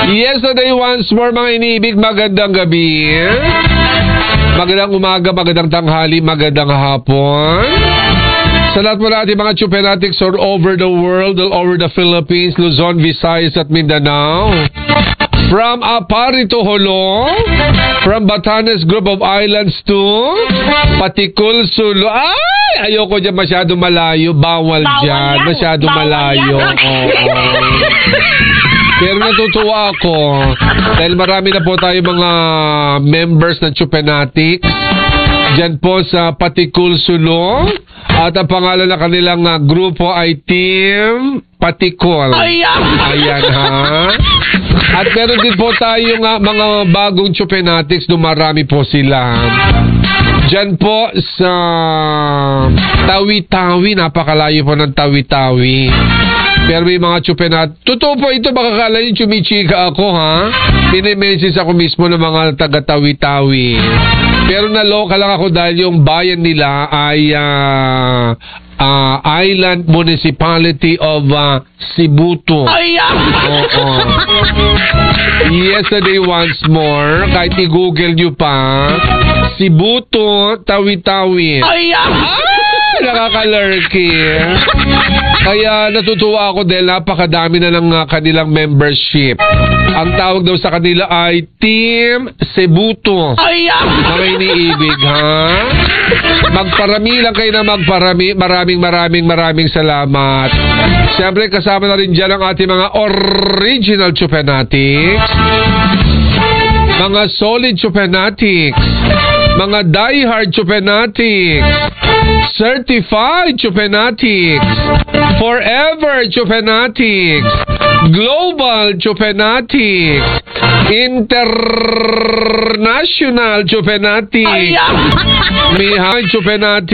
Yesterday once more mga iniibig, magandang gabi. Magandang umaga, magandang tanghali, magandang hapon. Sa lahat mo natin mga Chupenatics all over the world, all over the Philippines, Luzon, Visayas at Mindanao. From Apari to Jolo, from Batanes Group of Islands to Patikul, Sulu. Ay! Ayoko dyan masyado malayo. Bawal dyan. Masyado malayo. Pero natutuwa ako dahil marami na po tayo mga members ng Chupenatics dyan po sa Patikul, Sulu. At ang pangalan ng kanilang grupo ay Team Patikul. Ayan ha. At meron din po tayong mga bagong Chupenatics, dumarami po sila. Diyan po sa Tawi-Tawi, napakalayo po ng Tawi-Tawi. Pero may mga Chupenatics. Totoo po ito, baka kala nyo chumichika ako ha. Pinimesis ako mismo ng mga taga-Tawi-Tawi. Pero naloka lang ako dahil yung bayan nila ay Island Municipality of Sibuto. Yesterday once more, kahit i-google nyo pa, Sibuto, Tawi-Tawi. Nakaka-lurky. Kaya natutuwa ako dahil napakadami na ng kanilang membership. Ang tawag daw sa kanila ay Team Sibuto. Mga iniibig, ha? Magparami lang kayo na magparami. Maraming salamat. Siyempre kasama na rin dyan ang ating mga original Chupenatics, mga solid Chupenatics, mga diehard Chupenatics, certified Chupenatics, forever Chupenatics, global Chupenatics, international Chupenatics, Mihan Chupenatics.